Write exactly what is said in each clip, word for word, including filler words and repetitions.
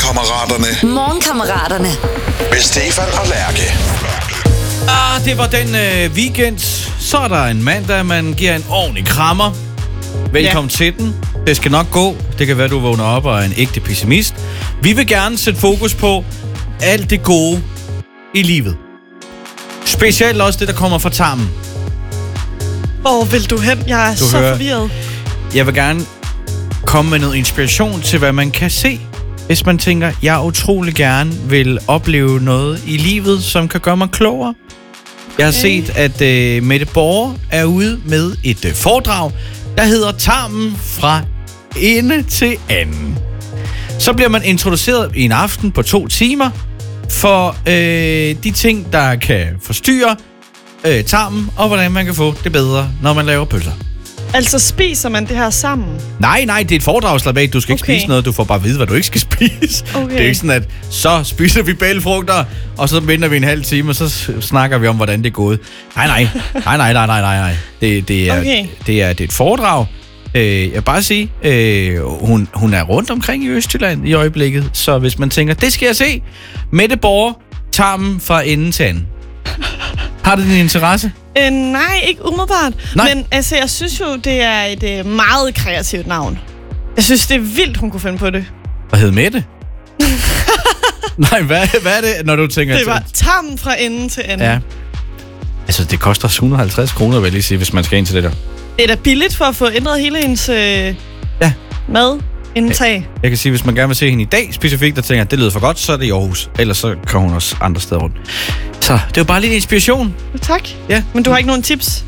Morgenkammeraterne. Morgenkammeraterne. Med Stefan og Lærke. Ah, det var den øh, weekend. Så er der en mandag, man giver en ordentlig krammer. Velkommen ja. til den. Det skal nok gå. Det kan være, du vågner op og er en ægte pessimist. Vi vil gerne sætte fokus på alt det gode i livet. Specielt også det, der kommer fra tarmen. Hvor vil du hen? Jeg er Du så hører. forvirret. Jeg vil gerne komme med noget inspiration til, hvad man kan se. Hvis man tænker, jeg utrolig gerne vil opleve noget i livet, som kan gøre mig klogere. Jeg har okay. set, at uh, Mette Borger er ude med et uh, foredrag, der hedder Tarmen fra ende til anden. Så bliver man introduceret i en aften på to timer for øh, de ting, der kan forstyrre øh, tarmen, og hvordan man kan få det bedre, når man laver pølser. Altså spiser man det her sammen? Nej, nej, det er et foredrag, slap af. Du skal ikke Okay. spise noget, du får bare at vide, hvad du ikke skal spise. Okay. Det er ikke sådan, at så spiser vi bælfrugter, og så venter vi en halv time, og så s- snakker vi om, hvordan det er gået. Nej, nej, nej, nej, nej, nej, nej, nej. Det, det, er, Okay. det, er, det er et foredrag. Øh, jeg vil bare sige, øh, hun, hun er rundt omkring i Østjylland i øjeblikket, så hvis man tænker, det skal jeg se, Mette Borger, tarmen fra ende til anden. Har det din interesse? Øh, nej, ikke umiddelbart. Nej. Men altså, jeg synes jo, det er et øh, meget kreativt navn. Jeg synes, det er vildt, hun kunne finde på det. Hvad hed Mette? Nej, hvad, hvad er det, når du tænker... Det var tarmen fra ende til anden. Ja. Altså, det koster et hundrede og halvtreds kroner, vil jeg lige sige, hvis man skal ind til det der. Det er da billigt for at få ændret hele ens øh, Ja. madindtag. Jeg kan sige, hvis man gerne vil se hende i dag specifikt, og tænker, at det lyder for godt, så er det i Aarhus. Ellers så kan hun også andre steder rundt. Så det var bare lidt inspiration. Tak. Ja. Men du har ikke nogen tips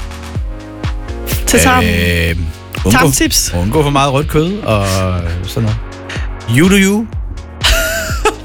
til tarmen? Øh, undgå, Tarmtips? undgå for meget rødt kød og sådan noget. You do you.